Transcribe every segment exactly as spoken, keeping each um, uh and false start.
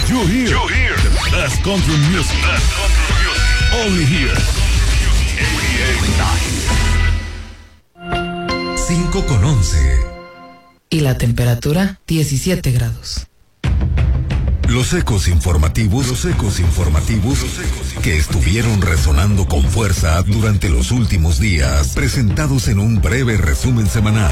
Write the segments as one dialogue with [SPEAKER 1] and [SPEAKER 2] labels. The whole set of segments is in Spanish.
[SPEAKER 1] You hear, you hear the best country music. Best country music. Only here.
[SPEAKER 2] cinco con once.
[SPEAKER 3] Y la temperatura, diecisiete grados.
[SPEAKER 2] Los ecos informativos, los ecos informativos que estuvieron resonando con fuerza durante los últimos días, presentados en un breve resumen semanal.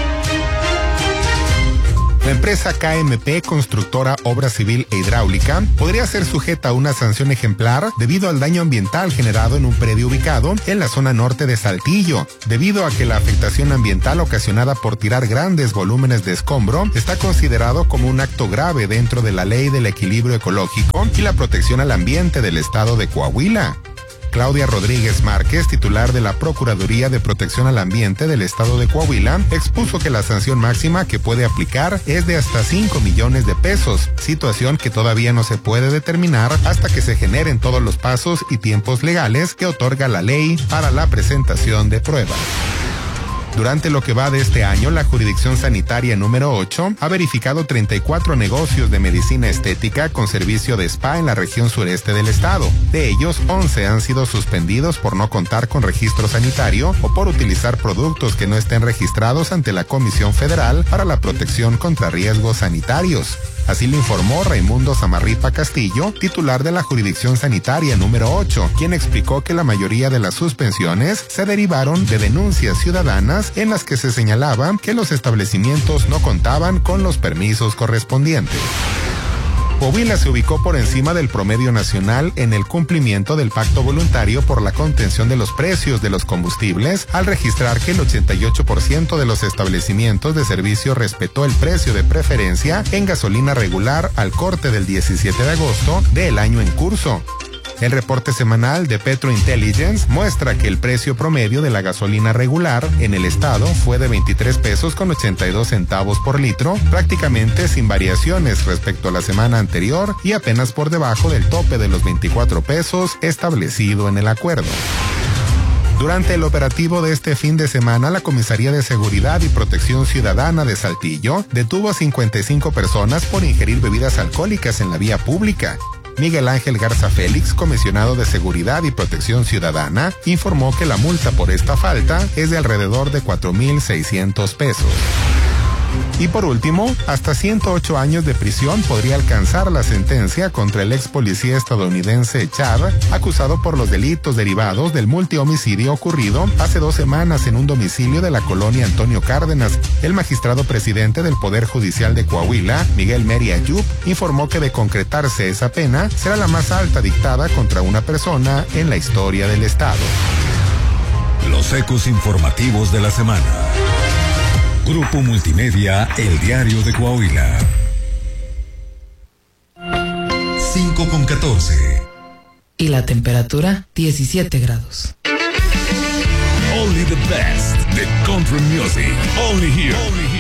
[SPEAKER 4] La empresa K M P, constructora, obra civil e hidráulica, podría ser sujeta a una sanción ejemplar debido al daño ambiental generado en un predio ubicado en la zona norte de Saltillo, debido a que la afectación ambiental ocasionada por tirar grandes volúmenes de escombro está considerado como un acto grave dentro de la Ley del Equilibrio Ecológico y la Protección al Ambiente del Estado de Coahuila. Claudia Rodríguez Márquez, titular de la Procuraduría de Protección al Ambiente del Estado de Coahuila, expuso que la sanción máxima que puede aplicar es de hasta cinco millones de pesos, situación que todavía no se puede determinar hasta que se generen todos los pasos y tiempos legales que otorga la ley para la presentación de pruebas. Durante lo que va de este año, la jurisdicción sanitaria número ocho ha verificado treinta y cuatro negocios de medicina estética con servicio de spa en la región sureste del estado. De ellos, once han sido suspendidos por no contar con registro sanitario o por utilizar productos que no estén registrados ante la Comisión Federal para la Protección contra Riesgos Sanitarios. Así lo informó Raimundo Zamarripa Castillo, titular de la jurisdicción sanitaria número ocho, quien explicó que la mayoría de las suspensiones se derivaron de denuncias ciudadanas en las que se señalaba que los establecimientos no contaban con los permisos correspondientes. Coahuila se ubicó por encima del promedio nacional en el cumplimiento del Pacto Voluntario por la contención de los precios de los combustibles, al registrar que el ochenta y ocho por ciento de los establecimientos de servicio respetó el precio de preferencia en gasolina regular al corte del diecisiete de agosto del año en curso. El reporte semanal de Petro Intelligence muestra que el precio promedio de la gasolina regular en el estado fue de veintitrés pesos con ochenta y dos centavos por litro, prácticamente sin variaciones respecto a la semana anterior y apenas por debajo del tope de los veinticuatro pesos establecido en el acuerdo. Durante el operativo de este fin de semana, la Comisaría de Seguridad y Protección Ciudadana de Saltillo detuvo a cincuenta y cinco personas por ingerir bebidas alcohólicas en la vía pública. Miguel Ángel Garza Félix, comisionado de Seguridad y Protección Ciudadana, informó que la multa por esta falta es de alrededor de cuatro mil seiscientos pesos. Y por último, hasta ciento ocho años de prisión podría alcanzar la sentencia contra el ex policía estadounidense Chad, acusado por los delitos derivados del multihomicidio ocurrido hace dos semanas en un domicilio de la colonia Antonio Cárdenas. El magistrado presidente del Poder Judicial de Coahuila, Miguel Meri Ayub, informó que de concretarse esa pena, será la más alta dictada contra una persona en la historia del estado.
[SPEAKER 2] Los ecos informativos de la semana. Grupo Multimedia, El Diario de Coahuila. cinco con catorce.
[SPEAKER 3] Y la temperatura, diecisiete grados.
[SPEAKER 1] Only the best, the country music. Only here. Only here.